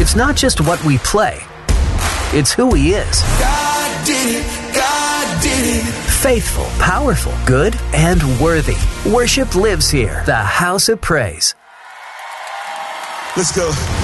It's not just what we play, it's who He is. God did it. God did it. Faithful, powerful, good, and worthy. Worship lives here. The House of Praise. Let's go.